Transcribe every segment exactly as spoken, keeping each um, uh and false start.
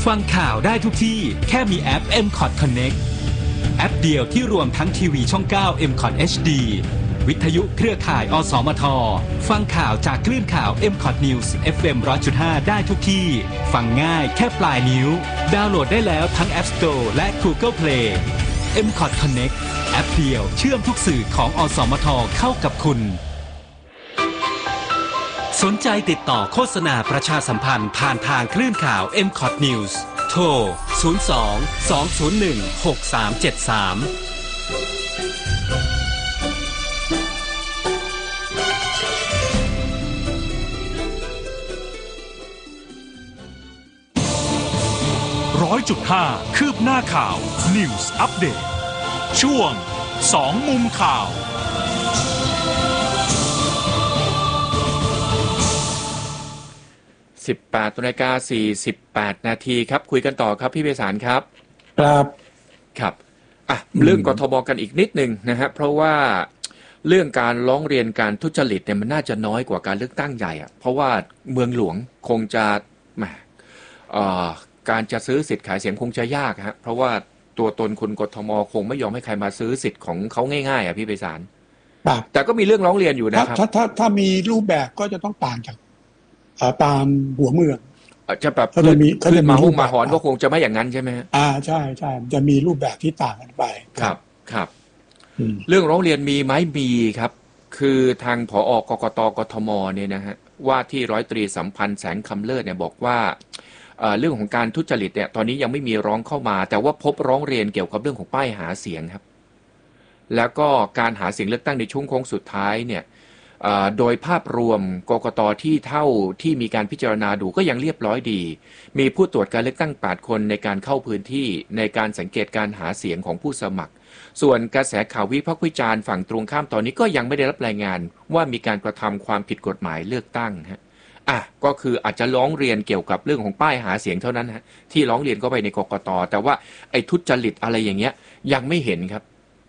ฟังข่าวได้ทุกที่แค่มีแอป เอ็ม คอท Connect แอปเดียวที่รวมทั้งทีวีช่อง เก้า เอ็ม คอท เอช ดี วิทยุเครือข่ายอสมทฟังข่าวจากคลื่นข่าว เอ็ม คอท News เอฟ เอ็ม หนึ่งร้อยจุดห้า ได้ทุกที่ฟังง่ายแค่ปลายนิ้วดาวน์โหลดได้แล้วทั้ง App Store และ Google Play เอ็ม คอท Connect แอปเดียวเชื่อมทุกสื่อของอสมทเข้ากับคุณสนใจติดต่อโฆษณาประชาสัมพันธ์ผ่านทางคลื่นข่าว เอ็ม คอท News โทร ศูนย์ สอง สอง ศูนย์ หนึ่ง หก สาม เจ็ด สามร้อยจุดห้า คืบหน้าข่าว News Update ช่วงสองมุมข่าวสิบแปดนาฬิกาสี่สิบแปดนาทีครับคุยกันต่อครับพี่ไพศาลครับครับครับอ่ะเรื่องกทมกันอีกนิดนึงนะฮะเพราะว่าเรื่องการร้องเรียนการทุจริตเนี่ยมันน่าจะน้อยกว่าการเลือกตั้งใหญ่อ่ะเพราะว่าเมืองหลวงคงจะแหมเอ่อการจะซื้อสิทธิ์ขายเสียงคงจะยากฮะเพราะว่าตัวตนคนกทมคงไม่ยอมให้ใครมาซื้อสิทธิ์ของเขาง่ายๆอ่ะพี่ไพศาลแต่ก็มีเรื่องร้องเรียนอยู่นะครับถ้าถ้าถ้ามีรูปแบบก็จะต้องต่างจากตามหัวเมืองจะแบบเขาจะมีเขาจะมาหุ้มมาหอนก็คงจะไม่อย่างนั้นใช่ไหมอ่าใช่ใช่จะมีรูปแบบที่ต่างกันไปครับครับเรื่องร้องเรียนมีไหมมีครับคือทางผอ.กกต.กทมเนี่ยนะฮะว่าที่ร้อยตรีสัมพันธ์แสงคำเลิศเนี่ยบอกว่าเรื่องของการทุจริตเนี่ยตอนนี้ยังไม่มีร้องเข้ามาแต่ว่าพบร้องเรียนเกี่ยวกับเรื่องของป้ายหาเสียงครับแล้วก็การหาเสียงเลือกตั้งในช่วงโค้งสุดท้ายเนี่ยโดยภาพรวมกกต.ที่เท่าที่มีการพิจารณาดูก็ยังเรียบร้อยดีมีผู้ตรวจการเลือกตั้งแปดคนในการเข้าพื้นที่ในการสังเกตการหาเสียงของผู้สมัครส่วนกระแสข่าววิพากษ์วิจารณ์ฝั่งตรงข้ามตอนนี้ก็ยังไม่ได้รับรายงานว่ามีการกระทำความผิดกฎหมายเลือกตั้งฮะอ่ะก็คืออาจจะร้องเรียนเกี่ยวกับเรื่องของป้ายหาเสียงเท่านั้นฮะที่ร้องเรียนเข้าไปในกกต.แต่ว่าไอ้ทุจริตอะไรอย่างเงี้ยยังไม่เห็นครับ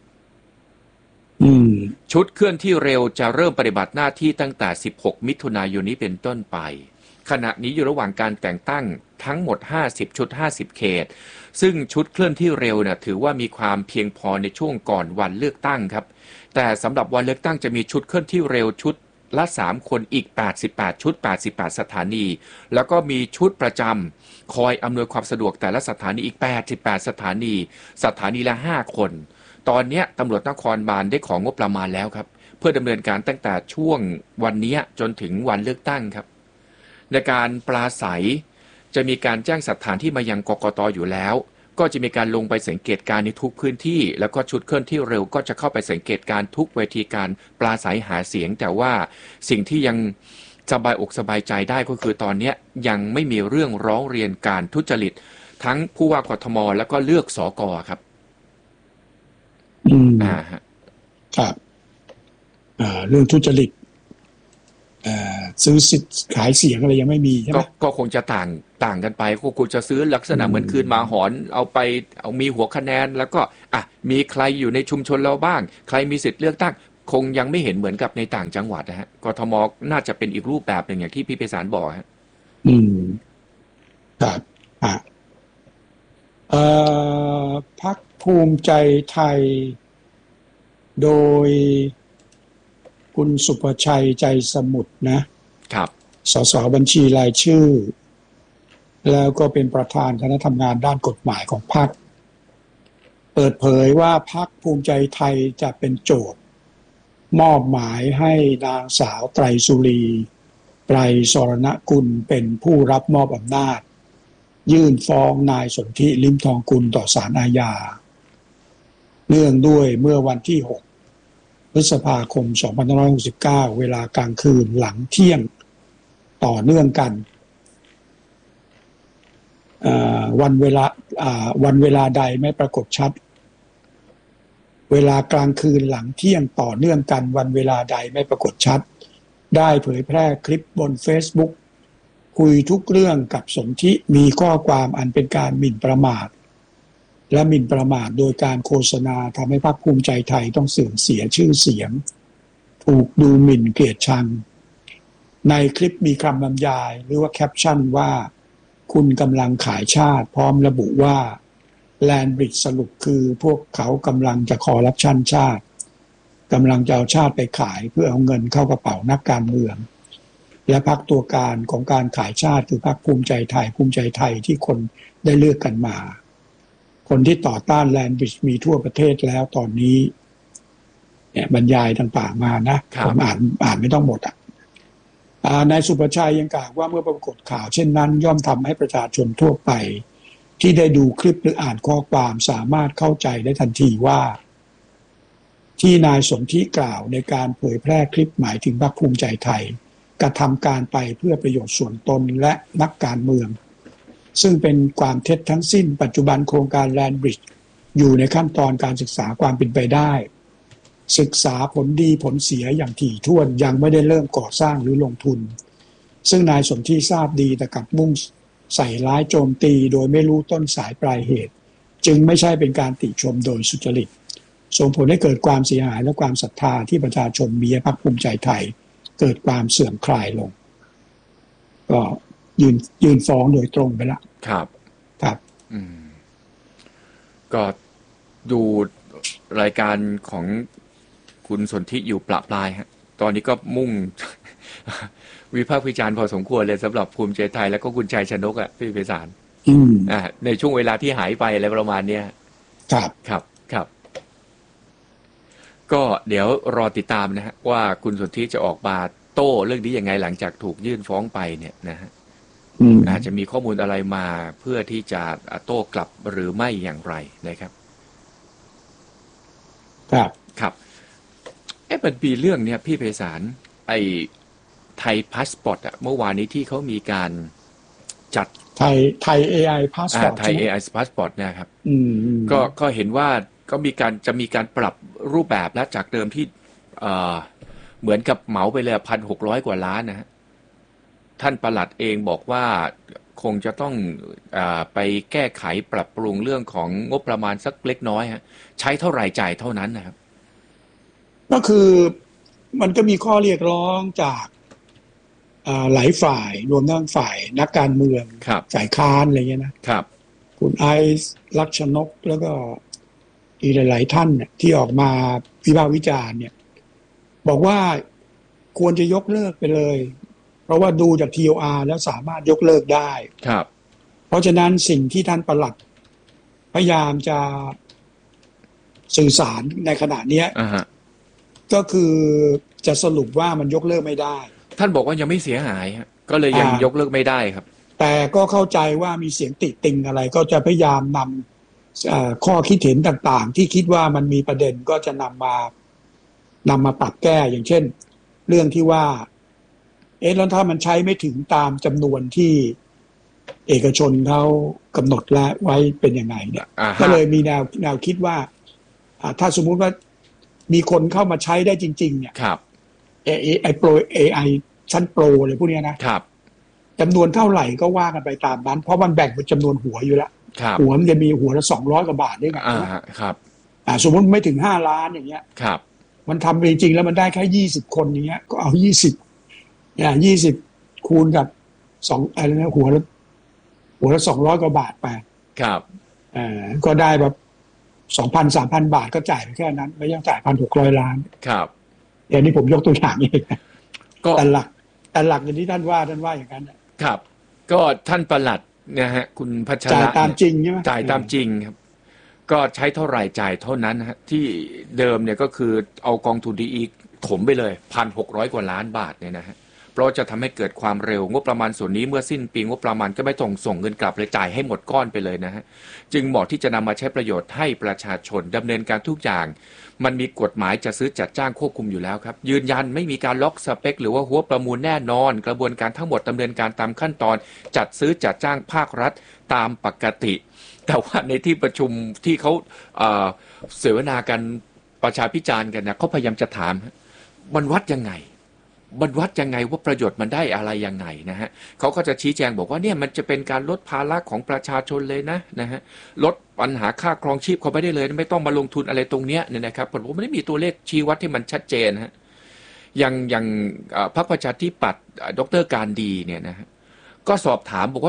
ชุดเคลื่อนที่เร็วจะเริ่มปฏิบัติหน้าที่ตั้งแต่สิบหกมิถุนายนนี้เป็นต้นไปขณะนี้อยู่ระหว่างการแต่งตั้งทั้งหมดห้าสิบชุดห้าสิบเขตซึ่งชุดเคลื่อนที่เร็วเนี่ยถือว่ามีความเพียงพอในช่วงก่อนวันเลือกตั้งครับแต่สำหรับวันเลือกตั้งจะมีชุดเคลื่อนที่เร็วชุดละสามคนอีกแปดสิบแปดชุดแปดสิบแปดสถานีแล้วก็มีชุดประจำคอยอำนวยความสะดวกแต่ละสถานีอีกแปดสิบแปดสถานีสถานีละห้าคนตอนนี้ตำรวจนครบาลได้ของงบประมาณแล้วครับเพื่อดำเนินการตั้งแต่ช่วงวันนี้จนถึงวันเลือกตั้งครับในการปราศัยจะมีการแจ้งสถานที่มายังกกต.อยู่แล้วก็จะมีการลงไปสังเกตการในทุกพื้นที่แล้วก็ชุดเคลื่อนที่เร็วก็จะเข้าไปสังเกตการทุกเวทีการปราศัยหาเสียงแต่ว่าสิ่งที่ยังสบายอกสบายใจได้ก็คือตอนนี้ยังไม่มีเรื่องร้องเรียนการทุจริตทั้งผู้ว่ากทมแล้วก็เลือกสก.ครับอืมอ่าฮะครับอ่าเรื่องทุจริตอ่าซื้อสิทธิ์ขายเสียงอะไรยังไม่มีใช่ไหมก็คงจะต่างต่างกันไปก็คงจะซื้อลักษณะเหมือนคืนมาหอนเอาไปเอามีหัวคะแนนแล้วก็อ่ะมีใครอยู่ในชุมชนเราบ้างใครมีสิทธิ์เลือกตั้งคงยังไม่เห็นเหมือนกับในต่างจังหวัดนะฮะกทมน่าจะเป็นอีกรูปแบบหนึ่งอย่างที่พี่ไพศาลบอกฮะอืมครับอ่ะเอ่อพรรคภูมิใจไทยโดยคุณสุภชัยใจสมุทรนะครับสสบัญชีรายชื่อแล้วก็เป็นประธานคณะทำงานด้านกฎหมายของพรรคเปิดเผยว่าพรรคภูมิใจไทยจะเป็นโจทย์มอบหมายให้นางสาวไตรสุรีไตรสรณกุลเป็นผู้รับมอบอำนาจยื่นฟ้องนายสนธิลิ้มทองกุลต่อศาลอาญาเนื่องด้วยเมื่อวันที่หกพฤษภาคมสองพันห้าร้อยหกสิบเก้าเวลากลางคืนหลังเที่ยงต่อเนื่องกันวันเวลาวันเวลาใดไม่ปรากฏชัดเวลากลางคืนหลังเที่ยงต่อเนื่องกันวันเวลาใดไม่ปรากฏชัดได้เผยแพร่คลิปบน Facebook คุยทุกเรื่องกับสนธิมีข้อความอันเป็นการหมิ่นประมาทและหมิ่นประมาทโดยการโฆษณาทำให้พรรคภูมิใจไทยต้องเสื่อมเสียชื่อเสียงถูกดูหมิ่นเกลียดชังในคลิปมีคำบรรยายหรือว่าแคปชั่นว่าคุณกำลังขายชาติพร้อมระบุว่าแลนบริดจ์สรุปคือพวกเขากำลังจะคอร์รัปชันชาติกำลังจะเอาชาติไปขายเพื่อเอาเงินเข้ากระเป๋านักการเมืองและพรรคตัวการของการขายชาติคือพรรคภูมิใจไทยภูมิใจไทยที่คนได้เลือกกันมาคนที่ต่อต้านแลนบริดจ์มีทั่วประเทศแล้วตอนนี้เนี่ยบรรยายต่างๆมานะผมอ่านอ่านไม่ต้องหมดอ่ะนายสุประชัยยังกล่าวว่าเมื่อปรากฏข่าวเช่นนั้นย่อมทำให้ประชาชนทั่วไปที่ได้ดูคลิปหรืออ่านข้อความสามารถเข้าใจได้ทันทีว่าที่นายสนธิกล่าวในการเผยแพร่คลิปหมายถึงพรรคภูมิใจไทยกระทำการไปเพื่อประโยชน์ส่วนตนและนักการเมืองซึ่งเป็นความเท็จทั้งสิ้นปัจจุบันโครงการแลนบริดจ์อยู่ในขั้นตอนการศึกษาความเป็นไปได้ศึกษาผลดีผลเสียอย่างถี่ถ้วนยังไม่ได้เริ่มก่อสร้างหรือลงทุนซึ่งนายสนธิทราบดีแต่กลับมุ่งใส่ร้ายโจมตีโดยไม่รู้ต้นสายปลายเหตุจึงไม่ใช่เป็นการติชมโดยสุจริตส่งผลให้เกิดความเสียหายและความศรัทธาที่ประชาชนมีให้พรรคภูมิใจไทยเกิดความเสื่อมคลายลงก็ยืนยืนฟ้องโดยตรงไปแล้วครับครับอืมก็ดูรายการของคุณสนธิอยู่ปละปลายฮะตอนนี้ก็มุ่ง วิพากษ์วิจารณ์พอสมควรเลยสำหรับภูมิใจไทยแล้วก็คุณชัยชนกอ่ะพี่ไพศาลอืมอ่าในช่วงเวลาที่หายไปอะไรประมาณเนี้ยครับครับครับก็เดี๋ยวรอติดตามนะฮะว่าคุณสนธิจะออกมาโต้เรื่องนี้ยังไงหลังจากถูกยื่นฟ้องไปเนี่ยนะฮะอาจจะมีข้อมูลอะไรมาเพื่อที่จะโต้กลับหรือไม่อย่างไรนะครับครับครับเอ๊ะมันมีเรื่องเนี้ยพี่ไพศาลไอ้ไทยพาสปอร์ตอะเมื่อวานนี้ที่เขามีการจัดไทยไทย เอ ไอ พาสปอร์ตไทย เอ ไอ พาสปอร์ตนะครับอืมก็ก็เห็นว่าก็มีการจะมีการปรับรูปแบบและจากเดิมที่เอ่อเหมือนกับเหมาไปเลยพันหกร้อยกว่าล้านนะฮะท่านปลัดเองบอกว่าคงจะต้องอ่าไปแก้ไขปรับปรุงเรื่องของงบประมาณสักเล็กน้อยฮะใช้เท่าไหร่จ่ายเท่านั้นนะครับก็คือมันก็มีข้อเรียกร้องจากหลายฝ่ายรวมทั้งฝ่ายนักการเมืองฝ่ายค้านอะไรเงี้ยนะครับคุณไอซ์ลักษณกแล้วก็อีกหลายๆท่านเนี่ยที่ออกมาวิพากษ์วิจารณ์เนี่ยบอกว่าควรจะยกเลิกไปเลยเพราะว่าดูจาก ที โอ อาร์ แล้วสามารถยกเลิกได้ครับเพราะฉะนั้นสิ่งที่ท่านปลัดพยายามจะสื่อสารในขณะนี้ uh-huh. ก็คือจะสรุปว่ามันยกเลิกไม่ได้ท่านบอกว่ายังไม่เสียหายฮะก็เลยยังยกเลิกไม่ได้ครับแต่ก็เข้าใจว่ามีเสียงติติงอะไรก็จะพยายามนำข้อคิดเห็นต่างๆที่คิดว่ามันมีประเด็นก็จะนำมานำมาปรับแก้อย่างเช่นเรื่องที่ว่าเอ๊ะแล้วถ้ามันใช้ไม่ถึงตามจำนวนที่เอกชนเขากำหนดและไว้เป็นยังไงเนี่ยก็เลยมีแนวแนวคิดว่าถ้าสมมุติว่ามีคนเข้ามาใช้ได้จริงๆเนี่ยครับเอไอโปรเอไอชั้นโปรอะไรพวกนี้นะครับจำนวนเท่าไหร่ก็ว่ากันไปตามนั้นเพราะมันแบ่งเป็นจำนวนหัวอยู่แล้วหัวมันจะมีหัวละสองร้อยกว่าบาทด้วยกันครับอ่าสมมติไม่ถึงห้าล้านอย่างเงี้ยครับมันทำจริงๆแล้วมันได้แค่ยี่สิบคนอย่างเงี้ยก็เอายี่สิบเนี่ยยี่สิบคูณกับสองอะไรนะหัวละหัวละสองร้อยกว่าบาทไปครับอ่าก็ได้แบบสองพันสามพันบาทก็จ่ายไปแค่นั้นไม่ยังจ่ายพันหกร้อยล้านครับเดี๋ยวนี้ผมยกตัวอย่างเองก็แต่หลักแต่หลักอย่างที่ท่านว่าท่านว่าอย่างนั้นครับก็ท่านปลัดนะฮะคุณพัชระจ่ายตามจริงใช่ไหมจ่ายตามจริงครับก็ใช้เท่าไหร่จ่ายเท่านั้นฮะที่เดิมเนี่ยก็คือเอากองทุนดีอีถมไปเลยพันหกร้อยกว่าล้านบาทเนี่ยนะฮะเพราะจะทำให้เกิดความเร็วงบประมาณส่วนนี้เมื่อสิ้นปีงบประมาณก็ไม่ต้องส่งเงินกลับเลยจ่ายให้หมดก้อนไปเลยนะฮะจึงเหมาะที่จะนำมาใช้ประโยชน์ให้ประชาชนดำเนินการทุกอย่างมันมีกฎหมายจะซื้อจัดจ้างควบคุมอยู่แล้วครับยืนยันไม่มีการล็อกสเปคหรือว่าหัวประมูลแน่นอนกระบวนการทั้งหมดดำเนินการตามขั้นตอนจัดซื้อจัดจ้างภาครัฐตามปกติแต่ว่าในที่ประชุมที่เขาเอ่อเสวนากันประชาพิจารณ์กันนะเขาพยายามจะถามมันวัดยังไงมันวัดยังไงว่าประโยชน์มันได้อะไรยังไงนะฮะเขาก็จะชี้แจงบอกว่าเนี่ยมันจะเป็นการลดภาระของประชาชนเลยนะนะฮะลดปัญหาค่าครองชีพเขาไปได้เลยไม่ต้องมาลงทุนอะไรตรงเนี้ยเนี่ยนะครับผมไม่ได้มีตัวเลขชี้วัดที่มันชัดเจนฮะอย่างอย่างพรรคประชาธิปัตย์ดร.การดีเนี่ยนะฮะก็สอบถามบอกว่าก็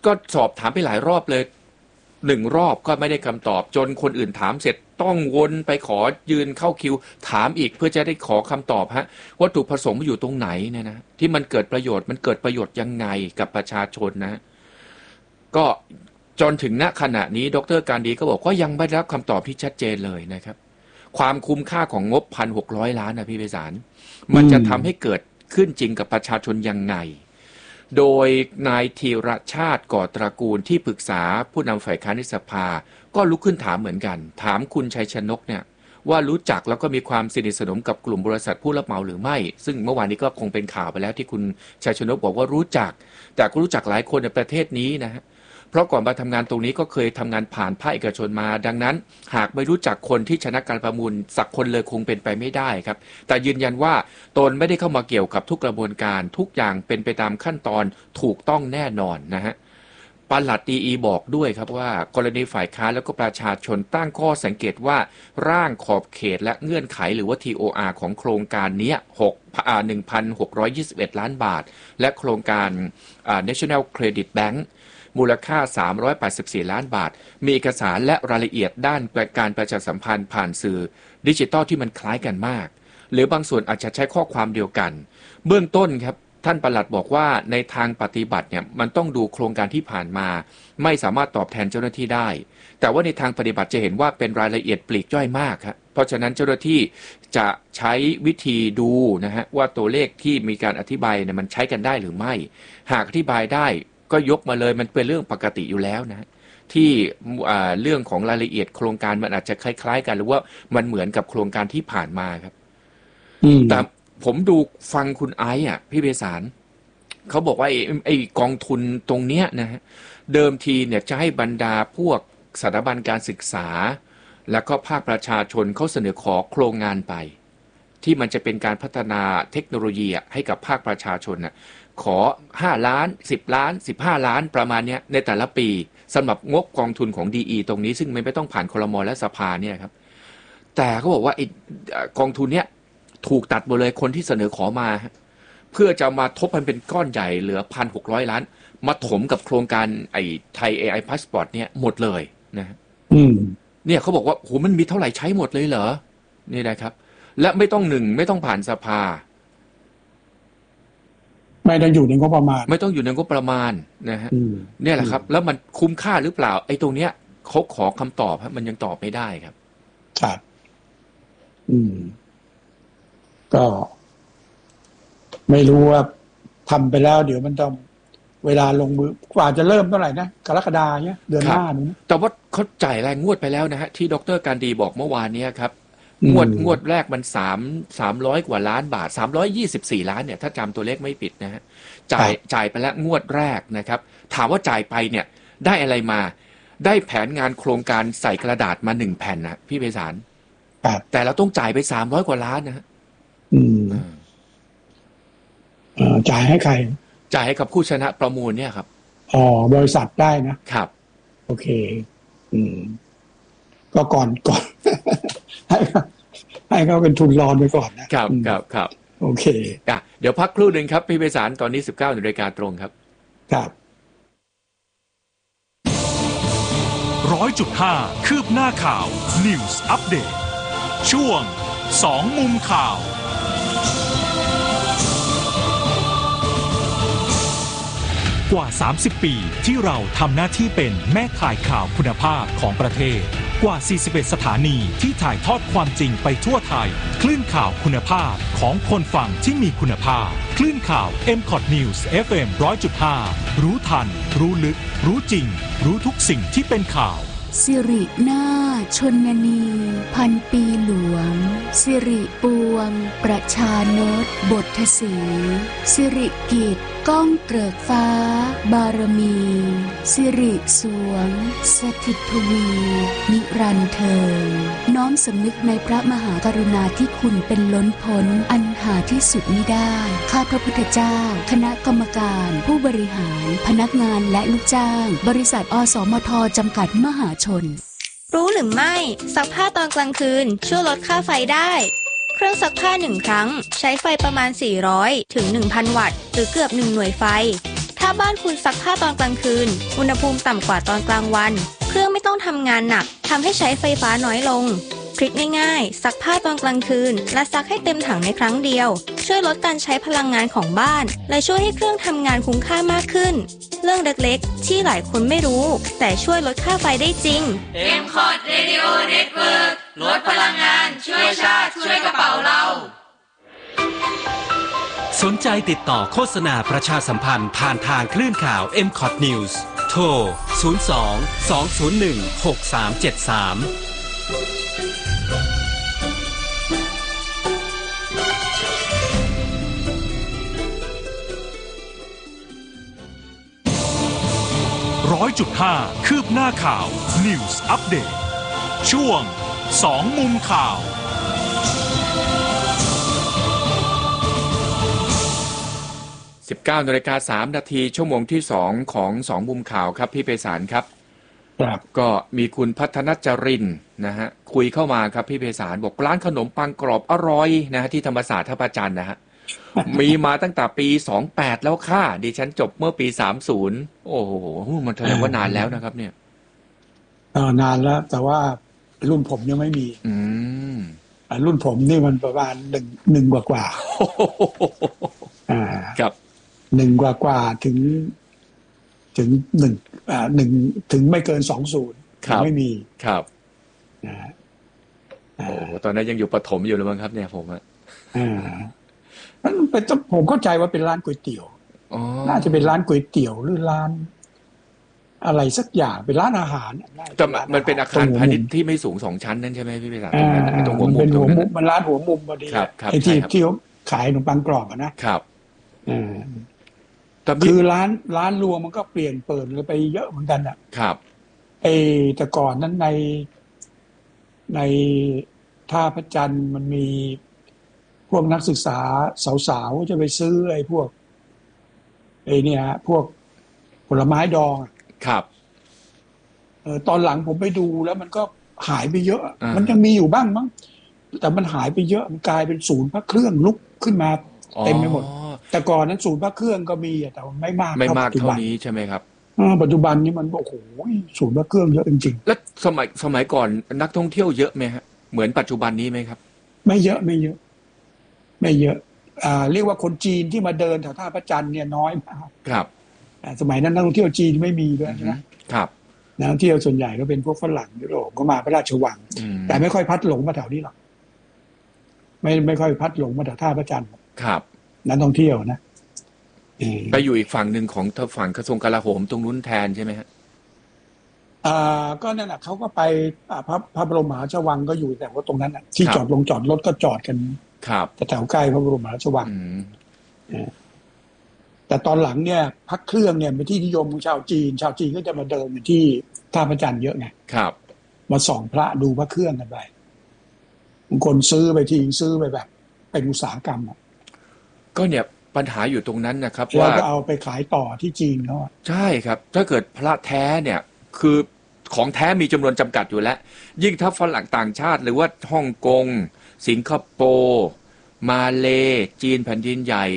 ก็สอบถามไปหลายรอบเลยหนึ่งรอบก็ไม่ได้คำตอบจนคนอื่นถามเสร็จต้องวนไปขอยืนเข้าคิวถามอีกเพื่อจะได้ขอคำตอบฮะวัตถุประสงค์มันอยู่ตรงไหนเนี่ยนะที่มันเกิดประโยชน์มันเกิดประโยชน์ยังไงกับประชาชนนะก็จนถึงณขณะนี้ดร.การดีก็บอกว่ายังไม่ได้รับคำตอบที่ชัดเจนเลยนะครับความคุ้มค่าของงบ หนึ่งพันหกร้อย ล้านนะพี่ไพศาลมันจะทำให้เกิดขึ้นจริงกับประชาชนยังไงโดยนายธีรชาติก่อตระกูลที่ปรึกษาผู้นำฝ่ายค้านในสภาก็ลุกขึ้นถามเหมือนกันถามคุณชัยชนกเนี่ยว่ารู้จักแล้วก็มีความสนิทสนมกับกลุ่มบริษัทผู้รับเหมาหรือไม่ซึ่งเมื่อวานนี้ก็คงเป็นข่าวไปแล้วที่คุณชัยชนกบอกว่ารู้จักแต่ก็รู้จักหลายคนในประเทศนี้นะฮะเพราะก่อนมาทำงานตรงนี้ก็เคยทำงานผ่านภาคเอกชนมาดังนั้นหากไม่รู้จักคนที่ชนะการประมูลสักคนเลยคงเป็นไปไม่ได้ครับแต่ยืนยันว่าตนไม่ได้เข้ามาเกี่ยวกับทุกกระบวนการทุกอย่างเป็นไปตามขั้นตอนถูกต้องแน่นอนนะฮะปลัด ดี อี บอกด้วยครับว่ากรณีฝ่ายค้านแล้วก็ประชาชนตั้งข้อสังเกตว่าร่างขอบเขตและเงื่อนไขหรือว่า ที โอ อาร์ ของโครงการนี้หนึ่งพันหกร้อยยี่สิบเอ็ด ล้านบาทและโครงการ National Credit Bankมูลค่าสามร้อยแปดสิบสี่ล้านบาทมีเอกสารและรายละเอียดด้านการประชาสัมพันธ์ผ่านสื่อดิจิทัลที่มันคล้ายกันมากหรือบางส่วนอาจจะใช้ข้อความเดียวกันเบื้องต้นครับท่านปลัดบอกว่าในทางปฏิบัติเนี่ยมันต้องดูโครงการที่ผ่านมาไม่สามารถตอบแทนเจ้าหน้าที่ได้แต่ว่าในทางปฏิบัติจะเห็นว่าเป็นรายละเอียดปลีกย่อยมากครับเพราะฉะนั้นเจ้าหน้าที่จะใช้วิธีดูนะฮะว่าตัวเลขที่มีการอธิบายเนี่ยมันใช้กันได้หรือไม่หากอธิบายได้ก็ยกมาเลยมันเป็นเรื่องปกติอยู่แล้วนะที่เรื่องของรายละเอียดโครงการมันอาจจะคล้ายๆกันหรือว่ามันเหมือนกับโครงการที่ผ่านมาครับแต่ผมดูฟังคุณไอซ์อ่ะพี่เบสารเขาบอกว่าไอ้ไอ้กองทุนตรงเนี้ยนะฮะเดิมทีเนี่ยจะให้บรรดาพวกสถาบันการศึกษาแล้วก็ภาคประชาชนเขาเสนอขอโครงงานไปที่มันจะเป็นการพัฒนาเทคโนโลยีให้กับภาคประชาชนน่ะขอห้าล้านสิบล้านสิบห้าล้านประมาณนี้ในแต่ละปีสำหรับงบกองทุนของ ดี อี ตรงนี้ซึ่งไม่ต้องผ่านครม.และสภาเนี่ยครับแต่เขาบอกว่าไอ้กองทุนเนี้ยถูกตัดหมดเลยคนที่เสนอขอมาเพื่อจะมาทบมันเป็นก้อนใหญ่เหลือ หนึ่งพันหกร้อย ล้านมาถมกับโครงการไอ้ไทย เอ ไอ Passport เนี่ยหมดเลยนะอืมเนี่ยเขาบอกว่าโหมันมีเท่าไหร่ใช้หมดเลยเหรอนี่นะครับและไม่ต้องหนึ่งไม่ต้องผ่านสภาไม่ต้องอยู่ในงบประมาณไม่ต้องอยู่ในงบประมาณนะฮะเนี่ยแหละครับแล้วมันคุ้มค่าหรือเปล่าไอ้ตรงเนี้ยเขาขอคำตอบครับมันยังตอบไม่ได้ครับครับอืมก็ไม่รู้ว่าทำไปแล้วเดี๋ยวมันต้องเวลาลงมือกว่าจะเริ่มเท่าไหร่นะกรกฎาเนี่ยเดือนหน้านี้แต่ว่าเขาจ่ายรายงวดไปแล้วนะฮะที่ดร.การดีบอกเมื่อวานนี้ครับงวดงวดแรกมันสามสามร้อยกว่าล้านบาทสามร้อยยี่สิบสี่ล้านเนี่ยถ้าจำตัวเลขไม่ผิดนะฮะจ่ายจ่ายไปแล้วงวดแรกนะครับถามว่าจ่ายไปเนี่ยได้อะไรมาได้แผนงานโครงการใส่กระดาษมาหนึ่งแผ่นนะพี่ไพศาลแต่เราต้องจ่ายไปสามร้อยกว่าล้านนะฮะอืมจ่ายให้ใครจ่ายให้กับผู้ชนะประมูลเนี่ยครับอ๋อบริษัทได้นะครับโอเคอืมก็ก่อนก่อนให้ให้เขาเป็นทุนรอนไปก่อนนะครับครับครับโอเคอ่ะเดี๋ยวพักครู่หนึ่งครับพี่ไพศาลตอนนี้สิบเก้านาฬิกาตรงครับครับร้อยจุดห้าคืบหน้าข่าว News Update ช่วงสองมุมข่าวกว่าสามสิบปีที่เราทำหน้าที่เป็นแม่ข่ายข่าวคุณภาพของประเทศกว่าสี่สิบเอ็ดสถานีที่ถ่ายทอดความจริงไปทั่วไทยคลื่นข่าวคุณภาพของคนฟังที่มีคุณภาพคลื่นข่าว เอ็ม คอท News เอฟ เอ็ม หนึ่งร้อยจุดห้า รู้ทันรู้ลึกรู้จริงรู้ทุกสิ่งที่เป็นข่าวสิรินาชนนีพันปีหลวงสิริปวงประชานตบทสีสิริกิจก้องเกริกฟ้าบารมีสิริสวงสถิตทวีนิรันดร์เทินน้อมสำนึกในพระมหากรุณาธิคุณเป็นล้นพ้นอันหาที่สุดมิได้ข้าพระพุทธเจ้าคณะกรรมการผู้บริหารพนักงานและลูกจ้างบริษัทอสมทจำกัดมหาชนรู้หรือไม่ซักผ้าตอนกลางคืนช่วยลดค่าไฟได้เครื่องซักผ้าหนึ่งครั้งใช้ไฟประมาณสี่ร้อยถึง หนึ่งพัน วัตต์หรือเกือบหนึ่งหน่วยไฟถ้าถ้าบ้านคุณซักผ้าตอนกลางคืนอุณหภูมิต่ำกว่าตอนกลางวันเครื่องไม่ต้องทำงานหนักทำให้ใช้ไฟฟ้าน้อยลงทริคง่ายๆซักผ้าตอนกลางคืนและซักให้เต็มถังในครั้งเดียวช่วยลดการใช้พลังงานของบ้านและช่วยให้เครื่องทำงานคุ้มค่ามากขึ้นเรื่องเล็กๆที่หลายคนไม่รู้แต่ช่วยลดค่าไฟได้จริงเอ็ม คอร์ด Radio Network ลดพลังงานช่วยชาติช่วยกระเป๋าเราสนใจติดต่อโฆษณาประชาสัมพันธ์ผ่านทางคลื่นข่าว เอ็ม คอร์ด News โทร ศูนย์ สอง สอง ศูนย์ หนึ่ง หก สาม เจ็ด สามร้อยจุดห้าคืบหน้าข่าว News Update ช่วงสองมุมข่าวสิบเก้านาฬิกาสามนาทีชั่วโมงที่สองของสองมุมข่าวครับพี่ไพศาลครับครับก็มีคุณพัฒนจรินนะฮะคุยเข้ามาครับพี่ไพศาลบอกร้านขนมปังกรอบอร่อยนะฮะที่ธรรมศาสตร์ท่าพระจันทร์นะฮะ มีมาตั้งแต่ปีสองแปดแล้วค่ะดิฉันจบเมื่อปีสามสิบโอ้โหมันแสดงว่านานแล้วนะครับเนี่ยเออนานแล้วแต่ว่ารุ่นผมยังไม่มีอืมรุ่นผมนี่มันประมาณหนึ่งหนึ่งกว่ากว่าอ่าครับหนึ่งกว่ากว่าถึงถึงหนึ่งอ่าหนึ่งถึงไม่เกินสองศูนย์ไม่มีครับอ่าโอ้ตอนนั้นยังอยู่ประถมอยู่เลยมั้งครับเนี่ยผมอ่ะอ่ามันเป็นผมเข้าใจว่าเป็นร้านก๋วยเตี๋ยวน่าจะเป็นร้านก๋วยเตี๋ยวหรือร้านอะไรสักอย่างเป็นร้านอาหารแต่มันเป็นอาคารพาณิชย์ที่ไม่สูงสองชั้นนั่นใช่ไหมพี่ไพศาลตรงหัวมุมเป็นหัวมุมมันร้านหัวมุมพอดีไอ้ที่ที่เขาขายขนมปังกรอบนะครับอ่าคือร้านร้านรวมมันก็เปลี่ยนเปิดเลยไปเยอะเหมือนกันอ่ะครับไอ้แต่ก่อนนั้นในในท่าพระจันทร์มันมีพวกนักศึกษาสาวๆจะไปซื้อไอ้พวกไอ้เนี่ยพวกผลไม้ดองครับเออตอนหลังผมไปดูแล้วมันก็หายไปเยอะมันยังมีอยู่บ้างมั้งแต่มันหายไปเยอะมันกลายเป็นศูนย์พระเครื่องลุกขึ้นมาเต็มไปหมดแต่ก่อนนั้นศูนย์พระเครื่องก็มีแต่ไม่มากไม่มากเท่านี้ใช่ไหมครับปัจจุบันนี้มันโอ้โหศูนย์พระเครื่องเยอะจริงๆแล้วสมัยสมัยก่อนนักท่องเที่ยวเยอะไหมฮะเหมือนปัจจุบันนี้ไหมครับไม่เยอะไม่เยอะไม่เยอะอ่าเรียกว่าคนจีนที่มาเดินแถวท่าพระจันทร์เนี่ยน้อยมากครับสมัยนั้นนักท่องเที่ยวจีนไม่มีด้วยนะครับนักท่องเที่ยวส่วนใหญ่ก็เป็นพวกฝรั่งยุโรปก็มาพระราชวังแต่ไม่ค่อยพัดหลงมาแถวนี้หรอกไม่ไม่ค่อยพัดหลงมาแถวท่าพระจันทร์ครับนักท่องเที่ยวนะไปอยู่อีกฝั่งหนึ่งของฝั่งกระทรวงกลาโหมตรงนู้นแทนใช่ไหมฮะอ่าก็นั่นแหละเขาก็ไปพระพระบรมมหาราชวังก็อยู่แต่ว่าตรงนั้นนะที่จอดลงจอดรถก็จอดกันครับแถวใกล้พระบรมมหาราชวังแต่ตอนหลังเนี่ยพักเครื่องเนี่ยเป็นที่นิยมของชาวจีนชาวจีนก็จะมาเดินที่ท่าพระจันทร์เยอะไงครับมาส่องพระดูพระเครื่องกันไปบางคนซื้อไปทีซื้อไปแบบเป็นอุตสาหกรรมอ่ะก็เนี่ยปัญหาอยู่ตรงนั้นนะครับว่าก็เอาไปขายต่อที่จีนเขาใช่ครับถ้าเกิดพระแท้เนี่ยคือของแท้มีจำนวนจำกัดอยู่แล้วยิ่งถ้าฝรั่งต่างชาติหรือว่าฮ่องกงสิงคโปร์มาเลจีนแผ่นดินใหญ่